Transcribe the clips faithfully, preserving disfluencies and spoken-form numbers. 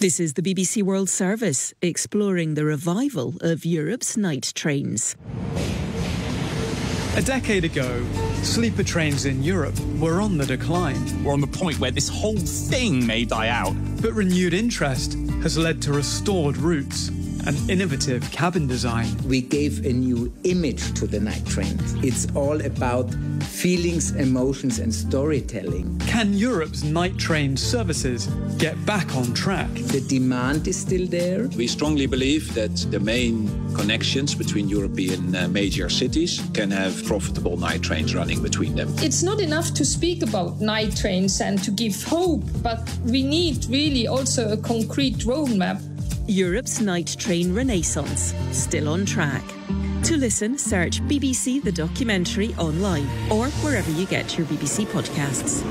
This is the B B C World Service, exploring the revival of Europe's night trains. A decade ago, sleeper trains in Europe were on the decline. We're on the point where this whole thing may die out. But renewed interest has led to restored routes and innovative cabin design. We gave a new image to the night train. It's all about feelings, emotions and storytelling. Can Europe's night train services get back on track? The demand is still there. We strongly believe that the main connections between European uh, major cities can have profitable night trains running between them. It's not enough to speak about night trains and to give hope, but we need really also a concrete roadmap. Europe's night train renaissance, still on track. To listen, search B B C The Documentary online or wherever you get your B B C podcasts.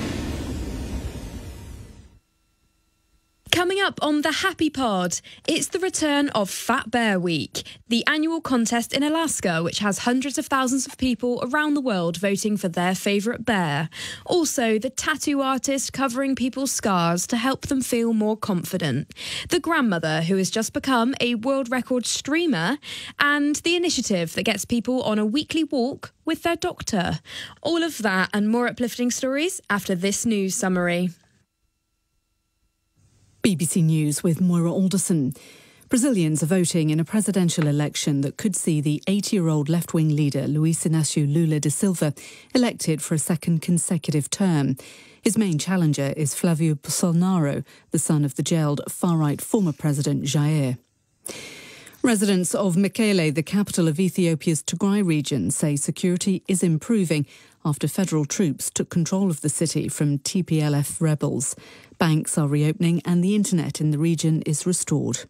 Coming up on the Happy Pod, it's the return of Fat Bear Week, the annual contest in Alaska which has hundreds of thousands of people around the world voting for their favourite bear. Also, the tattoo artist covering people's scars to help them feel more confident, the grandmother who has just become a world record streamer, and the initiative that gets people on a weekly walk with their doctor. All of that and more uplifting stories after this news summary. B B C News with Moira Alderson. Brazilians are voting in a presidential election that could see the eighty-year-old left-wing leader Luiz Inácio Lula da Silva elected for a second consecutive term. His main challenger is Flávio Bolsonaro, the son of the jailed far-right former president Jair. Residents of Mekele, the capital of Ethiopia's Tigray region, say security is improving after federal troops took control of the city from T P L F rebels. Banks are reopening and the internet in the region is restored.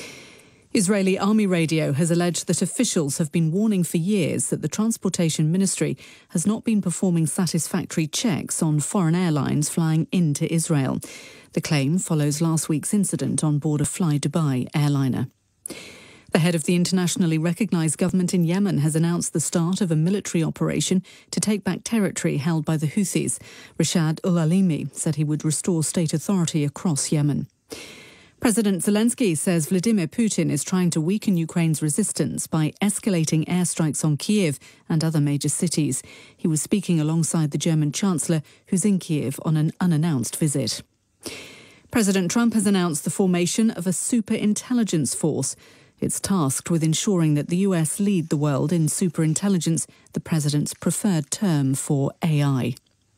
Israeli army radio has alleged that officials have been warning for years that the Transportation Ministry has not been performing satisfactory checks on foreign airlines flying into Israel. The claim follows last week's incident on board a Fly Dubai airliner. The head of the internationally recognised government in Yemen has announced the start of a military operation to take back territory held by the Houthis. Rashad Al-Alimi said he would restore state authority across Yemen. President Zelensky says Vladimir Putin is trying to weaken Ukraine's resistance by escalating airstrikes on Kiev and other major cities. He was speaking alongside the German Chancellor, who's in Kiev on an unannounced visit. President Trump has announced the formation of a superintelligence force. It's tasked with ensuring that the U S lead the world in superintelligence, the president's preferred term for A I.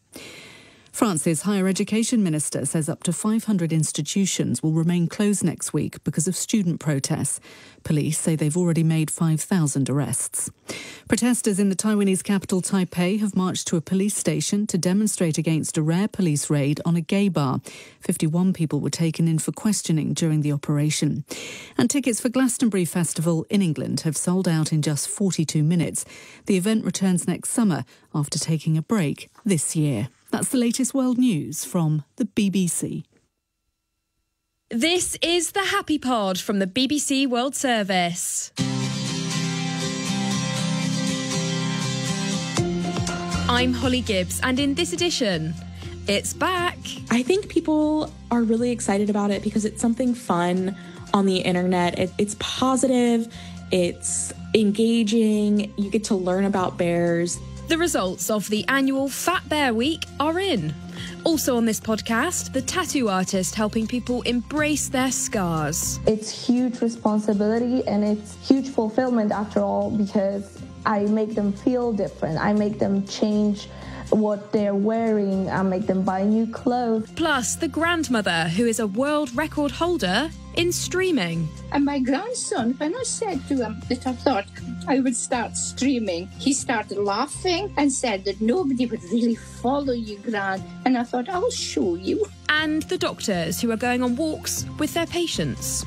France's higher education minister says up to five hundred institutions will remain closed next week because of student protests. Police say they've already made five thousand arrests. Protesters in the Taiwanese capital Taipei have marched to a police station to demonstrate against a rare police raid on a gay bar. fifty-one people were taken in for questioning during the operation. And tickets for Glastonbury Festival in England have sold out in just forty-two minutes. The event returns next summer after taking a break this year. That's the latest world news from the B B C. This is the Happy Pod from the B B C World Service. I'm Holly Gibbs, and in this edition, it's back. I think people are really excited about it because it's something fun on the internet. It, it's positive, it's engaging, you get to learn about bears. The results of the annual Fat Bear Week are in. Also on this podcast, the tattoo artist helping people embrace their scars. It's huge responsibility and it's huge fulfillment after all, because I make them feel different. I make them change what they're wearing. I make them buy new clothes. Plus, the grandmother who is a world record holder in streaming. And my grandson, when I said to him that I thought I would start streaming, he started laughing and said that nobody would really follow you, Gran. And I thought, I'll show you. And the doctors who are going on walks with their patients.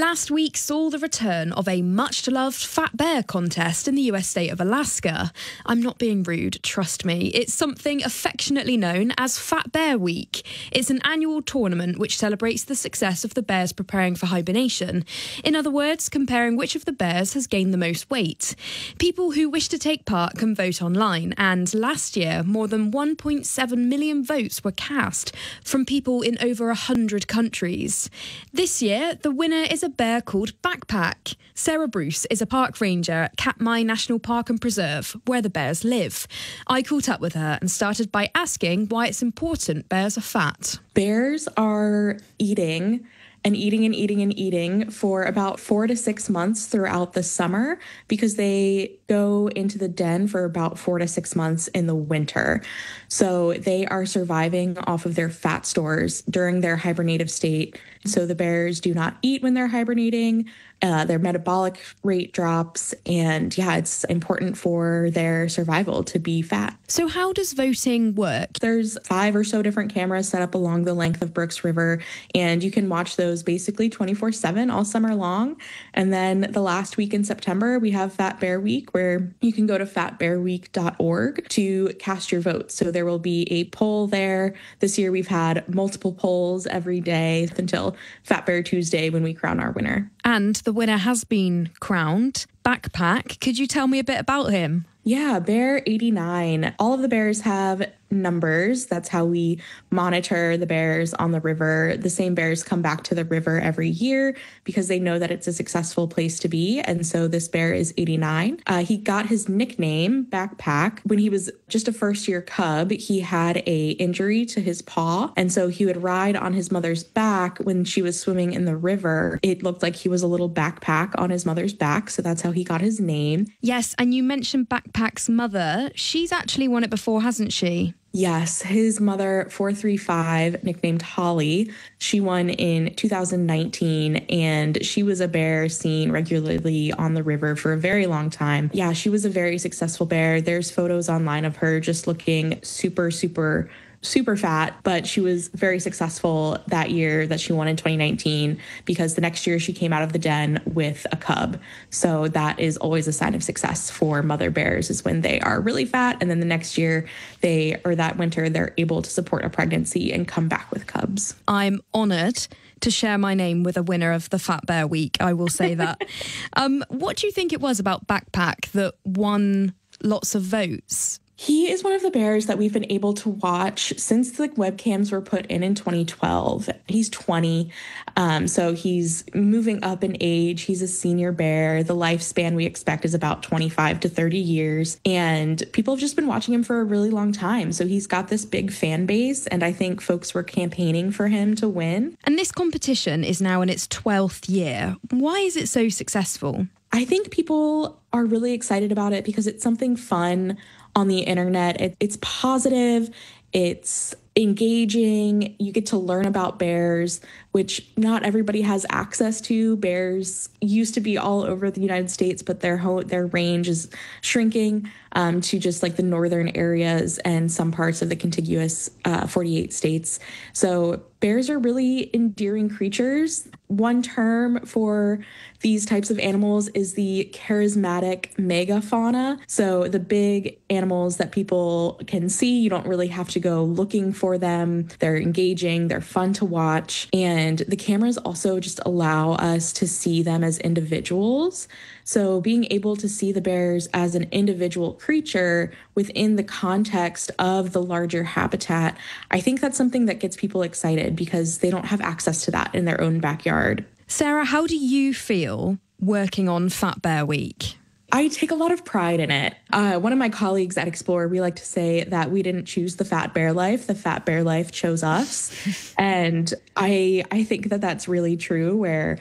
Last week saw the return of a much-loved Fat Bear contest in the U S state of Alaska. I'm not being rude, trust me. It's something affectionately known as Fat Bear Week. It's an annual tournament which celebrates the success of the bears preparing for hibernation. In other words, comparing which of the bears has gained the most weight. People who wish to take part can vote online, and last year more than one point seven million votes were cast from people in over one hundred countries. This year, the winner is a bear called Backpack. Sarah Bruce is a park ranger at Katmai National Park and Preserve, where the bears live. I caught up with her and started by asking why it's important bears are fat. Bears are eating and eating and eating and eating for about four to six months throughout the summer because they go into the den for about four to six months in the winter. So they are surviving off of their fat stores during their hibernative state. So the bears do not eat when they're hibernating. Uh, their metabolic rate drops, and yeah, it's important for their survival to be fat. So how does voting work? There's five or so different cameras set up along the length of Brooks River, and you can watch those basically twenty-four seven all summer long. And then the last week in September, we have Fat Bear Week, where you can go to fat bear week dot org to cast your vote. So there will be a poll there. This year we've had multiple polls every day until Fat Bear Tuesday when we crown our winner. And the winner has been crowned. Backpack, could you tell me a bit about him? Yeah, Bear eighty-nine. All of the bears have numbers. That's how we monitor the bears on the river. The same bears come back to the river every year because they know that it's a successful place to be. And so this bear is eighty-nine. Uh, he got his nickname, Backpack, when he was just a first-year cub. He had a injury to his paw, and so he would ride on his mother's back when she was swimming in the river. It looked like he was a little backpack on his mother's back, so that's how he got his name. Yes, and you mentioned Backpack's mother. She's actually won it before, hasn't she? Yes, his mother, four three five, nicknamed Holly, she won in two thousand nineteen, and she was a bear seen regularly on the river for a very long time. Yeah, she was a very successful bear. There's photos online of her just looking super, super super fat, but she was very successful that year that she won in twenty nineteen because the next year she came out of the den with a cub. So that is always a sign of success for mother bears, is when they are really fat, and then the next year they, or that winter, they're able to support a pregnancy and come back with cubs. I'm honoured to share my name with a winner of the Fat Bear Week, I will say that. um, what do you think it was about Backpack that won lots of votes? He is one of the bears that we've been able to watch since the webcams were put in in twenty twelve. He's twenty, um, so he's moving up in age. He's a senior bear. The lifespan we expect is about twenty-five to thirty years, and people have just been watching him for a really long time. So he's got this big fan base, and I think folks were campaigning for him to win. And this competition is now in its twelfth year. Why is it so successful? I think people are really excited about it because it's something fun on the internet. It, it's positive, it's engaging, you get to learn about bears, which not everybody has access to. Bears used to be all over the United States, but their ho- their range is shrinking um, to just like the northern areas and some parts of the contiguous uh, forty-eight states. So bears are really endearing creatures. One term for these types of animals is the charismatic megafauna. So the big animals that people can see, you don't really have to go looking for them. They're engaging, they're fun to watch. And the cameras also just allow us to see them as individuals. So being able to see the bears as an individual creature within the context of the larger habitat, I think that's something that gets people excited because they don't have access to that in their own backyard. Sarah, how do you feel working on Fat Bear Week? I take a lot of pride in it. Uh, one of my colleagues at Explore, we like to say that we didn't choose the fat bear life. The fat bear life chose us. And I, I think that that's really true, where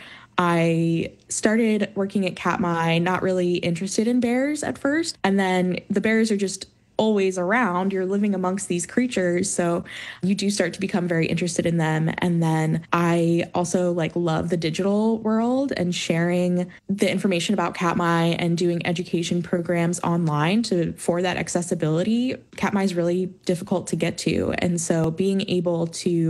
I started working at Katmai, not really interested in bears at first. And then the bears are just always around. You're living amongst these creatures, so you do start to become very interested in them. And then I also like love the digital world and sharing the information about Katmai and doing education programs online to for that accessibility. Katmai is really difficult to get to, and so being able to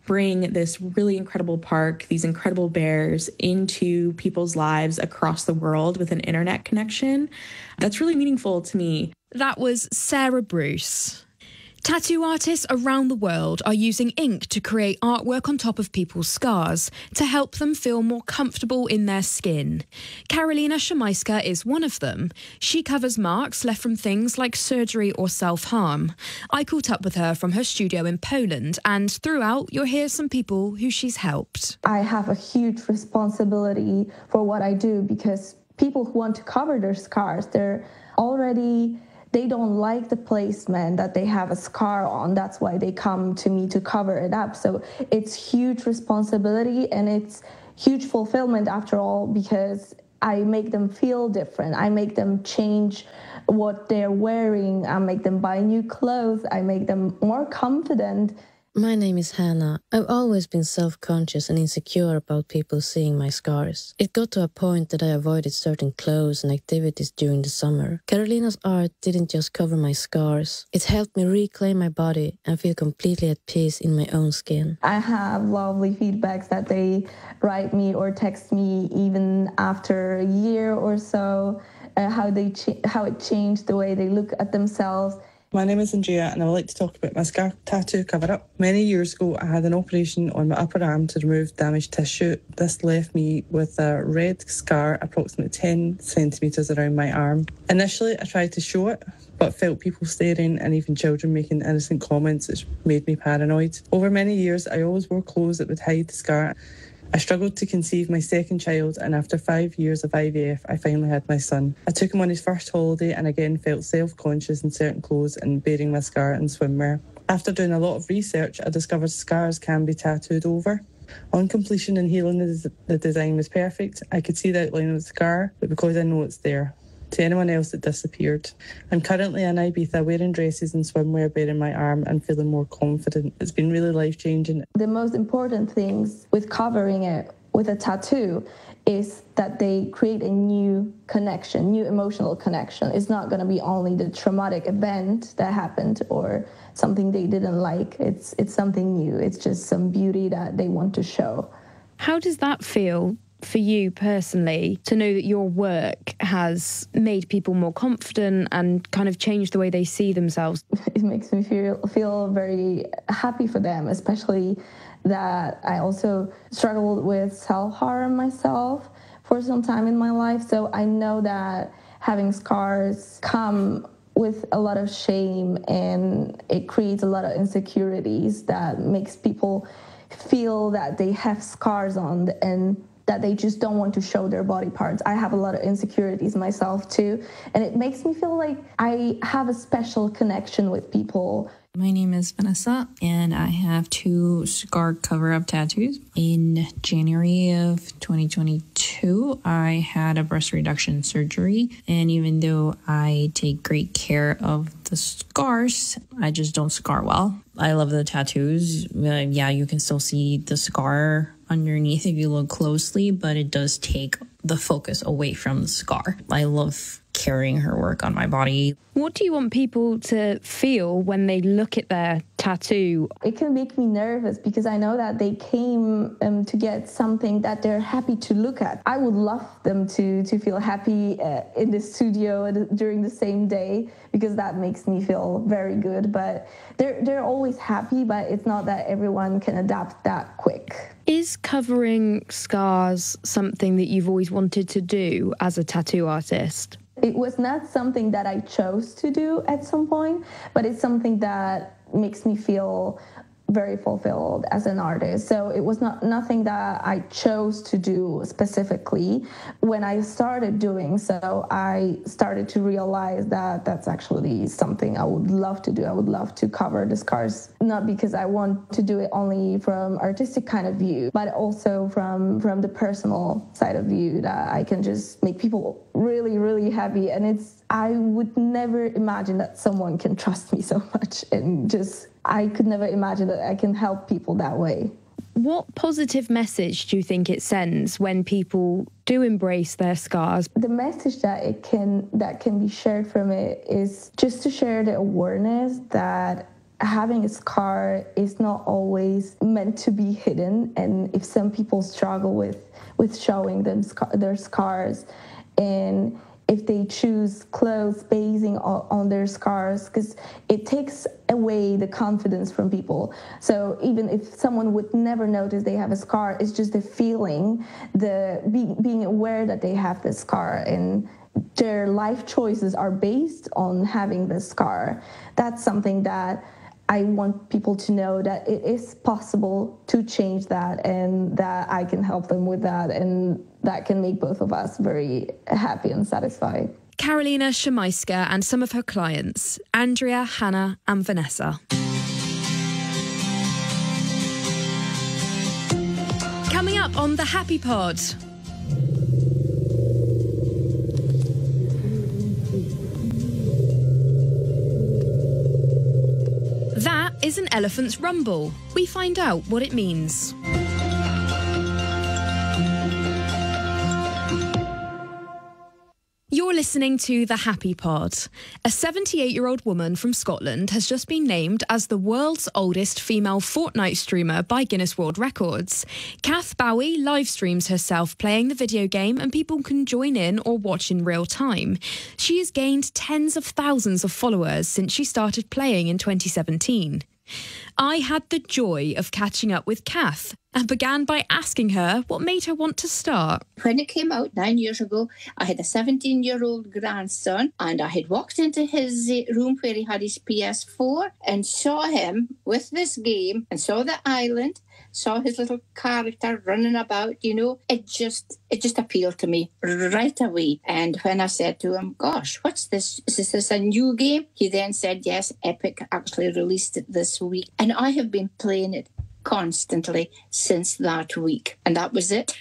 bring this really incredible park, these incredible bears into people's lives across the world with an internet connection. That's really meaningful to me. That was Sarah Bruce. Tattoo artists around the world are using ink to create artwork on top of people's scars to help them feel more comfortable in their skin. Karolina Szymańska is one of them. She covers marks left from things like surgery or self-harm. I caught up with her from her studio in Poland, and throughout you'll hear some people who she's helped. I have a huge responsibility for what I do because people who want to cover their scars, they're already... They don't like the placement that they have a scar on. That's why they come to me to cover it up. So it's huge responsibility and it's huge fulfillment after all, because I make them feel different. I make them change what they're wearing. I make them buy new clothes. I make them more confident. My name is Hannah. I've always been self-conscious and insecure about people seeing my scars. It got to a point that I avoided certain clothes and activities during the summer. Karolina's art didn't just cover my scars. It helped me reclaim my body and feel completely at peace in my own skin. I have lovely feedbacks that they write me or text me even after a year or so, uh, how they ch- how it changed the way they look at themselves. My name is Andrea and I would like to talk about my scar tattoo cover-up. Many years ago I had an operation on my upper arm to remove damaged tissue. This left me with a red scar approximately ten centimetres around my arm. Initially I tried to show it, but felt people staring and even children making innocent comments, which made me paranoid. Over many years I always wore clothes that would hide the scar. I struggled to conceive my second child, and after five years of I V F, I finally had my son. I took him on his first holiday and again felt self-conscious in certain clothes and bearing my scar in swimwear. After doing a lot of research, I discovered scars can be tattooed over. On completion and healing, the design was perfect. I could see the outline of the scar, but because I know it's there. To anyone else, it disappeared. I'm currently in Ibiza wearing dresses and swimwear bearing my arm and feeling more confident. It's been really life-changing. The most important things with covering it with a tattoo is that they create a new connection, new emotional connection. It's not going to be only the traumatic event that happened or something they didn't like. It's it's something new. It's just some beauty that they want to show. How does that feel for you personally, to know that your work has made people more confident and kind of changed the way they see themselves? It makes me feel feel very happy for them, especially that I also struggled with self-harm myself for some time in my life. So I know that having scars come with a lot of shame and it creates a lot of insecurities that makes people feel that they have scars on and that they just don't want to show their body parts. I have a lot of insecurities myself too, and it makes me feel like I have a special connection with people. My name is Vanessa, and I have two scar cover-up tattoos. In January of twenty twenty-two, I had a breast reduction surgery, and even though I take great care of the scars, I just don't scar well. I love the tattoos. Uh, yeah, you can still see the scar underneath if you look closely, but it does take the focus away from the scar. I love carrying her work on my body. What do you want people to feel when they look at their tattoo? It can make me nervous because I know that they came um, to get something that they're happy to look at. I would love them to to feel happy uh, in the studio during the same day because that makes me feel very good. But they're they're always happy, but it's not that everyone can adapt that quick. Is covering scars something that you've always wanted to do as a tattoo artist? It was not something that I chose to do at some point, but it's something that makes me feel very fulfilled as an artist. So it was not nothing that I chose to do specifically. When I started doing so, I started to realize that that's actually something I would love to do. I would love to cover the scars, not because I want to do it only from artistic kind of view, but also from, from the personal side of view, that I can just make people really, really happy. And it's, I would never imagine that someone can trust me so much, and just, I could never imagine that I can help people that way. What positive message do you think it sends when people do embrace their scars? The message that it can that can be shared from it is just to share the awareness that having a scar is not always meant to be hidden. And if some people struggle with, with showing them scar- their scars, and if they choose clothes basing on, on their scars, because it takes away the confidence from people. So even if someone would never notice they have a scar, it's just the feeling, the be, being aware that they have this scar, and their life choices are based on having this scar. That's something that I want people to know, that it is possible to change that, and that I can help them with that, and that can make both of us very happy and satisfied. Karolina Szymańska and some of her clients, Andrea, Hannah and Vanessa. Coming up on the Happy Pod. That is an elephant's rumble. We find out what it means. You're listening to The Happy Pod. A seventy-eight-year-old woman from Scotland has just been named as the world's oldest female Fortnite streamer by Guinness World Records. Kath Bowie live streams herself playing the video game, and people can join in or watch in real time. She has gained tens of thousands of followers since she started playing in twenty seventeen. I had the joy of catching up with Kath and began by asking her what made her want to start. When it came out nine years ago, I had a seventeen-year-old grandson, and I had walked into his room where he had his P S four and saw him with this game and saw the island, saw his little character running about, you know. It just it just appealed to me right away. And when I said to him, gosh, what's this? Is this a new game? He then said, yes, Epic actually released it this week. And I have been playing it constantly since that week. And that was it.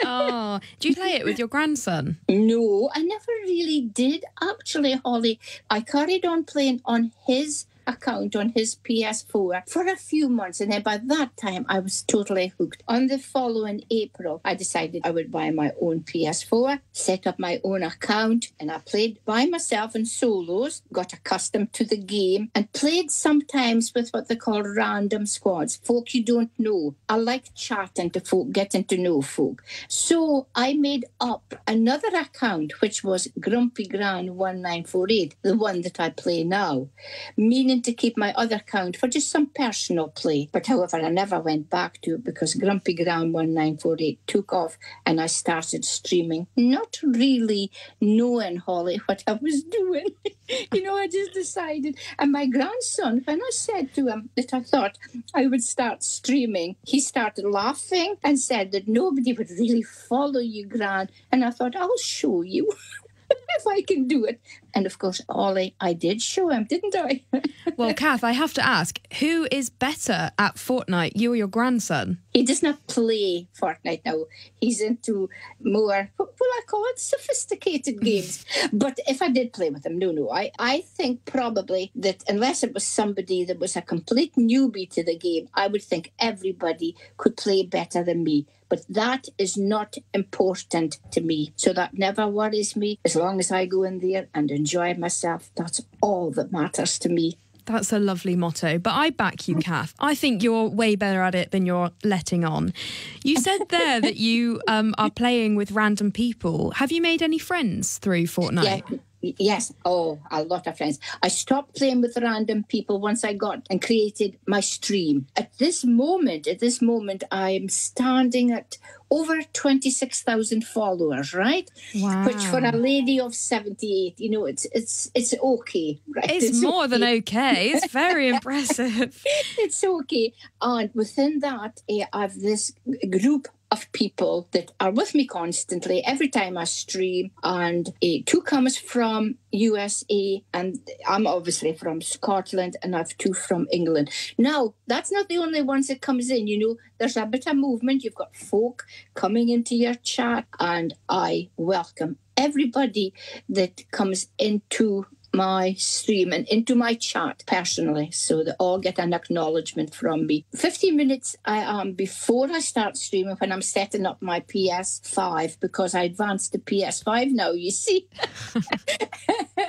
Oh, do you play it with your grandson? No, I never really did. Actually, Holly, I carried on playing on his account on his P S four for a few months, and then by that time I was totally hooked. On the following April, I decided I would buy my own P S four, set up my own account, and I played by myself in solos, got accustomed to the game, and played sometimes with what they call random squads, folk you don't know. I like chatting to folk, getting to know folk. So I made up another account, which was Grumpy Gran one nine four eight, the one that I play now, meaning to keep my other account for just some personal play. But however, I never went back to it because Grumpy Gran one nine four eight took off and I started streaming, not really knowing, Holly, what I was doing. You know, I just decided. And my grandson, when I said to him that I thought I would start streaming, he started laughing and said that nobody would really follow you, Gran. And I thought, I'll show you. If I can do it. And of course, Ollie, I did show him, didn't I? Well, Kath, I have to ask, who is better at Fortnite, you or your grandson? He does not play Fortnite now. He's into more, what will I call it, sophisticated games. But if I did play with him, no, no. I, I think probably that unless it was somebody that was a complete newbie to the game, I would think everybody could play better than me. But that is not important to me. So that never worries me. As long as I go in there and enjoy myself, that's all that matters to me. That's a lovely motto. But I back you, Kath. I think you're way better at it than you're letting on. You said there that you um, are playing with random people. Have you made any friends through Fortnite? Yeah. Yes, oh, a lot of friends. I stopped playing with random people once I got and created my stream. At this moment, at this moment, I'm standing at over twenty-six thousand followers, right? Wow. Which for a lady of seventy-eight, you know, it's it's it's okay, right? It's, it's more okay. than okay. It's very impressive. It's okay. And within that, uh, I have this group of people that are with me constantly every time I stream, and uh, two comes from U S A, and I'm obviously from Scotland, and I've two from England. Now, that's not the only ones that comes in, you know, there's a bit of movement. You've got folk coming into your chat, and I welcome everybody that comes into my stream and into my chat personally, so they all get an acknowledgement from me. fifteen minutes I am um, before I start streaming, when I'm setting up my P S five, because I advanced to P S five now, you see.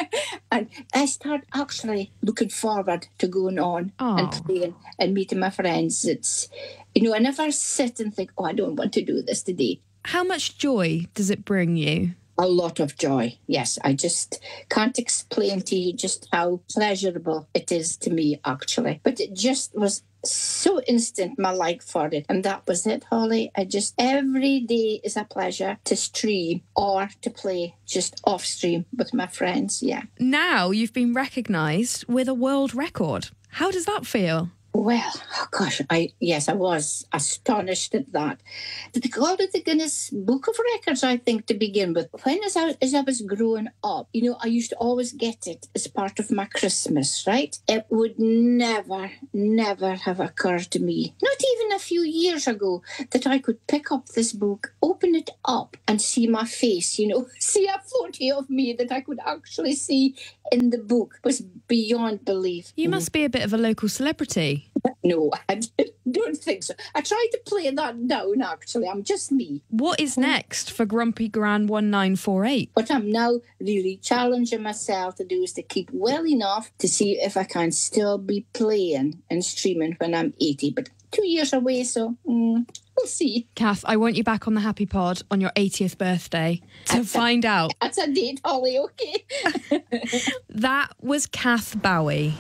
And I start actually looking forward to going on Aww. and playing and meeting my friends. It's, you know, I never sit and think, oh, I don't want to do this today. How much joy does it bring you? A lot of joy, yes. I just can't explain to you just how pleasurable it is to me, actually. But it just was so instant, my like for it. And that was it, Holly. I just, every day is a pleasure to stream or to play just off stream with my friends, yeah. Now you've been recognised with a world record. How does that feel? Well, oh gosh, I yes, I was astonished at that. Did they go to the Guinness Book of Records, I think, to begin with. When as I, as I was growing up, you know, I used to always get it as part of my Christmas, right? It would never, never have occurred to me, not even a few years ago, that I could pick up this book, open it up and see my face, you know, see a photo of me that I could actually see in the book. It was beyond belief. You must be a bit of a local celebrity. No, I don't think so. I tried to play that down, actually. I'm just me. What is next for Grumpy Gran one nine four eight? What I'm now really challenging myself to do is to keep well enough to see if I can still be playing and streaming when I'm eighty. But two years away, so mm, we'll see. Kath, I want you back on the Happy Pod on your eightieth birthday to that's find a, out. That's a date, Holly, okay? That was Kath Bowie.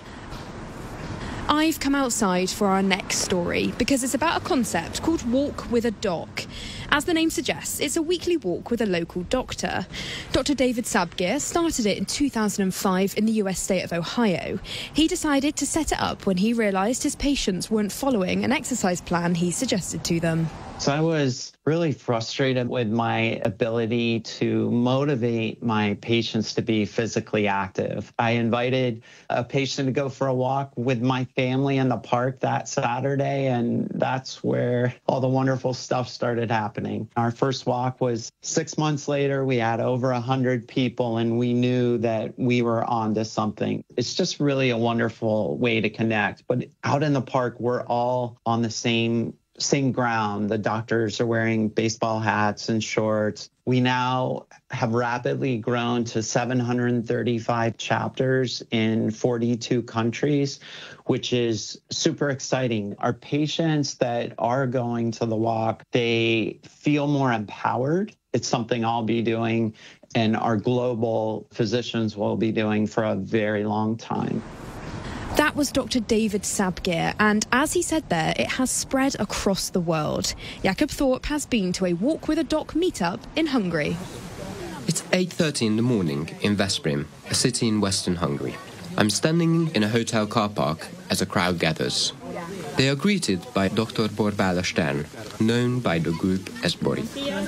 I've come outside for our next story because it's about a concept called Walk with a Doc. As the name suggests, it's a weekly walk with a local doctor. Doctor David Sabgear started it in two thousand five in the U S state of Ohio. He decided to set it up when he realised his patients weren't following an exercise plan he suggested to them. So I was really frustrated with my ability to motivate my patients to be physically active. I invited a patient to go for a walk with my family in the park that Saturday, and that's where all the wonderful stuff started happening. Our first walk was six months later. We had over one hundred people, and we knew that we were onto something. It's just really a wonderful way to connect. But out in the park, we're all on the same same ground. The doctors are wearing baseball hats and shorts. We now have rapidly grown to seven hundred thirty-five chapters in forty-two countries, which is super exciting. Our patients that are going to the walk, they feel more empowered. It's something I'll be doing, and our global physicians will be doing for a very long time. That was Doctor David Sabgear, and as he said there, it has spread across the world. Jakob Thorpe has been to a Walk with a Doc meetup in Hungary. It's eight thirty in the morning in Veszprém, a city in western Hungary. I'm standing in a hotel car park as a crowd gathers. They are greeted by Doctor Borbála Stern, known by the group as Bori.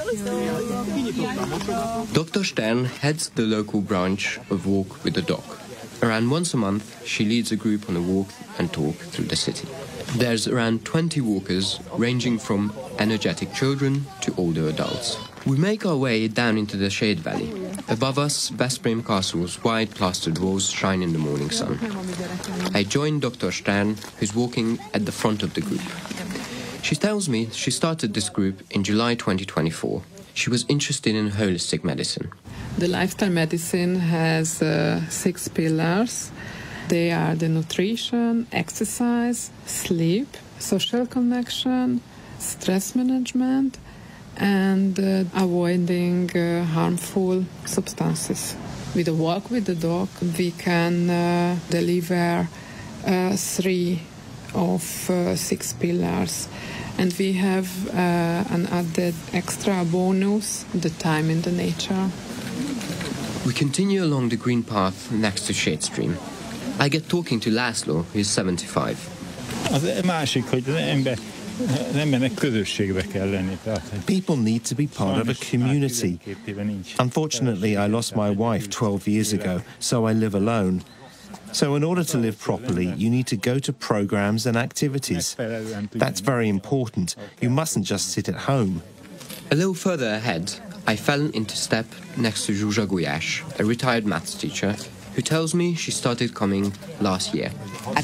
Doctor Stern heads the local branch of Walk with the Doc. Around once a month, she leads a group on a walk and talk through the city. There's around twenty walkers, ranging from energetic children to older adults. We make our way down into the Shade Valley. Above us, Veszprém Castle's wide plastered walls shine in the morning sun. I join Doctor Stern, who's walking at the front of the group. She tells me she started this group in July twenty twenty-four. She was interested in holistic medicine. The lifestyle medicine has uh, six pillars. They are the nutrition, exercise, sleep, social connection, stress management, and uh, avoiding uh, harmful substances. With a Walk with the Doc, we can uh, deliver uh, three of uh, six pillars. And we have uh, an added extra bonus, the time in the nature. We continue along the green path next to Shade Stream. I get talking to László, who is seventy-five. People need to be part of a community. Unfortunately, I lost my wife twelve years ago, so I live alone. So in order to live properly, you need to go to programs and activities. That's very important. You mustn't just sit at home. A little further ahead, I fell into step next to Zsuzsa Gulyás, a retired maths teacher who tells me she started coming last year. I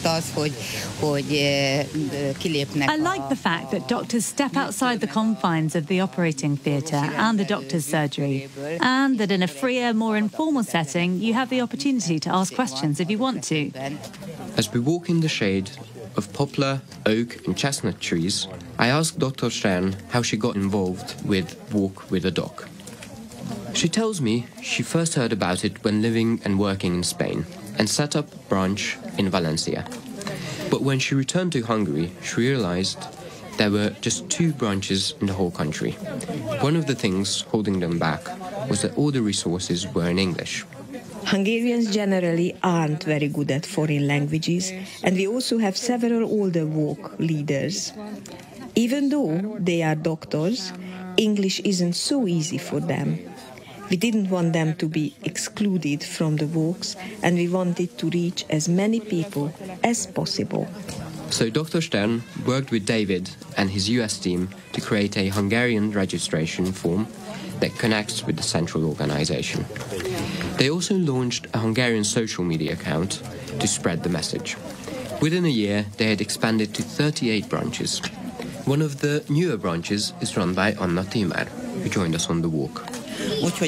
like the fact that doctors step outside the confines of the operating theatre and the doctor's surgery, and that in a freer, more informal setting, you have the opportunity to ask questions if you want to. As we walk in the shade of poplar, oak and chestnut trees, I asked Doctor Stern how she got involved with Walk with a Dog. She tells me she first heard about it when living and working in Spain and set up a branch in Valencia. But when she returned to Hungary, she realized there were just two branches in the whole country. One of the things holding them back was that all the resources were in English. Hungarians generally aren't very good at foreign languages, and we also have several older walk leaders. Even though they are doctors, English isn't so easy for them. We didn't want them to be excluded from the walks, and we wanted to reach as many people as possible. So Doctor Stern worked with David and his U S team to create a Hungarian registration form that connects with the central organization. They also launched a Hungarian social media account to spread the message. Within a year, they had expanded to thirty-eight branches. One of the newer branches is run by Anna Timár, who joined us on the walk. I've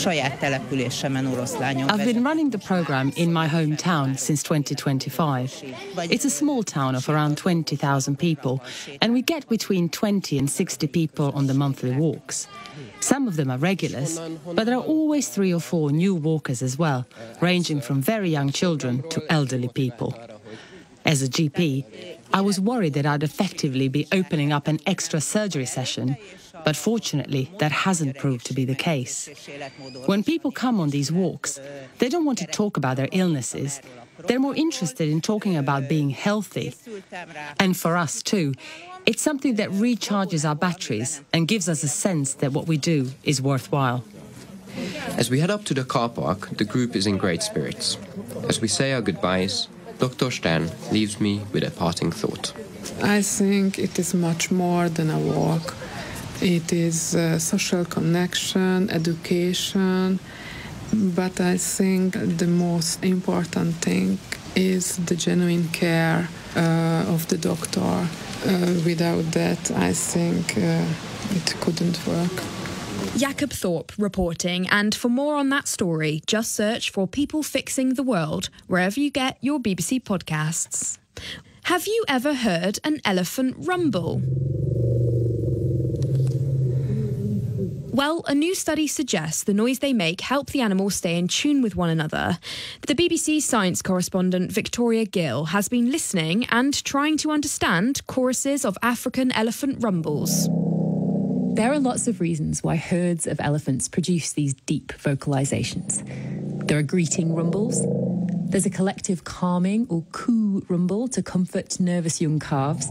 been running the program in my hometown since twenty twenty-five. It's a small town of around twenty thousand people, and we get between twenty and sixty people on the monthly walks. Some of them are regulars, but there are always three or four new walkers as well, ranging from very young children to elderly people. As a G P, I was worried that I'd effectively be opening up an extra surgery session, but fortunately that hasn't proved to be the case. When people come on these walks, they don't want to talk about their illnesses. They're more interested in talking about being healthy. And for us too, it's something that recharges our batteries and gives us a sense that what we do is worthwhile. As we head up to the car park, the group is in great spirits. As we say our goodbyes, Doctor Stern leaves me with a parting thought. I think it is much more than a walk. It is uh, social connection, education, but I think the most important thing is the genuine care uh, of the doctor. Uh, without that, I think uh, it couldn't work. Jakob Thorpe reporting, and for more on that story, just search for People Fixing the World wherever you get your B B C podcasts. Have you ever heard an elephant rumble? Well, a new study suggests the noise they make help the animals stay in tune with one another. The B B C science correspondent Victoria Gill has been listening and trying to understand choruses of African elephant rumbles. There are lots of reasons why herds of elephants produce these deep vocalizations. There are greeting rumbles. There's a collective calming or coo rumble to comfort nervous young calves.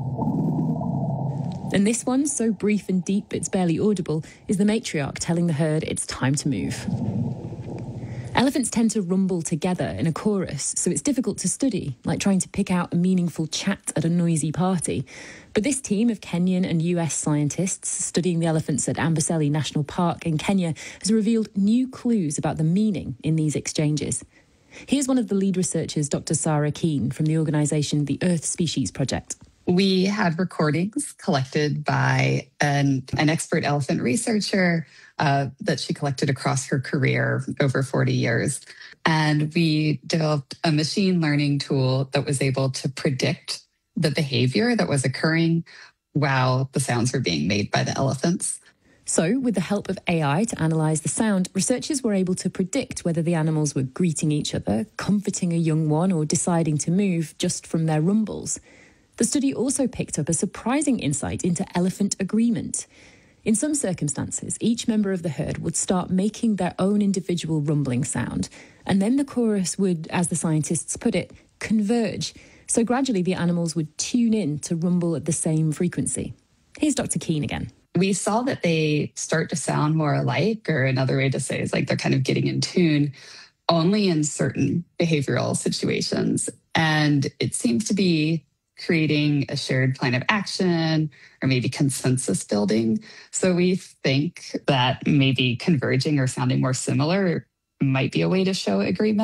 And this one, so brief and deep it's barely audible, is the matriarch telling the herd it's time to move. Elephants tend to rumble together in a chorus, so it's difficult to study, like trying to pick out a meaningful chat at a noisy party. But this team of Kenyan and U S scientists studying the elephants at Amboseli National Park in Kenya has revealed new clues about the meaning in these exchanges. Here's one of the lead researchers, Doctor Sarah Keane, from the organisation the Earth Species Project. We had recordings collected by an, an expert elephant researcher uh, that she collected across her career over forty years. And we developed a machine learning tool that was able to predict the behavior that was occurring while the sounds were being made by the elephants. So, with the help of A I to analyse the sound, researchers were able to predict whether the animals were greeting each other, comforting a young one, or deciding to move just from their rumbles. The study also picked up a surprising insight into elephant agreement. In some circumstances, each member of the herd would start making their own individual rumbling sound, and then the chorus would, as the scientists put it, converge. So gradually the animals would tune in to rumble at the same frequency. Here's Doctor Keane again. We saw that they start to sound more alike, or another way to say is like they're kind of getting in tune only in certain behavioral situations. And it seems to be creating a shared plan of action or maybe consensus building. So we think that maybe converging or sounding more similar might be a way to show agreement.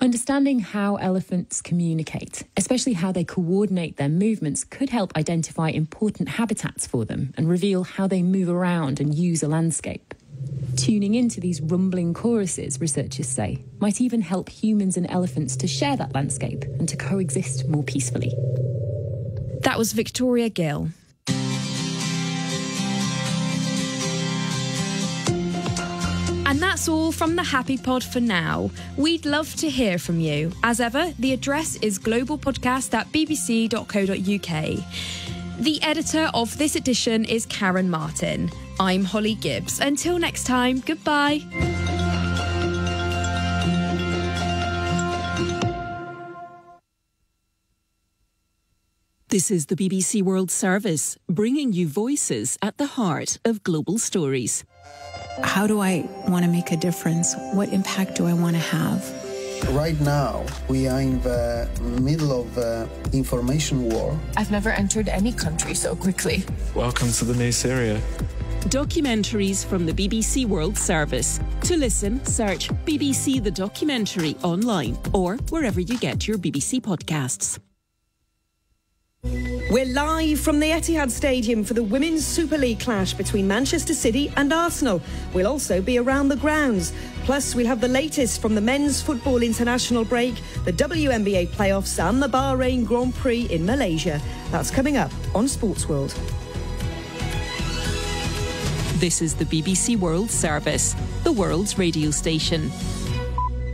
Understanding how elephants communicate, especially how they coordinate their movements, could help identify important habitats for them and reveal how they move around and use a landscape. Tuning into these rumbling choruses, researchers say, might even help humans and elephants to share that landscape and to coexist more peacefully. That was Victoria Gill. And that's all from the Happy Pod for now. We'd love to hear from you. As ever, the address is globalpodcast at b b c dot co dot u k. The editor of this edition is Karen Martin. I'm Holly Gibbs. Until next time, goodbye. This is the B B C World Service, bringing you voices at the heart of global stories. How do I want to make a difference? What impact do I want to have? Right now, we are in the middle of the information war. I've never entered any country so quickly. Welcome to the new Syria. Documentaries from the B B C World Service. To listen, search B B C The Documentary online or wherever you get your B B C podcasts. We're live from the Etihad Stadium for the Women's Super League clash between Manchester City and Arsenal. We'll also be around the grounds. Plus, we'll have the latest from the Men's Football International break, the W N B A playoffs and the Bahrain Grand Prix in Malaysia. That's coming up on Sports World. This is the B B C World Service, the world's radio station.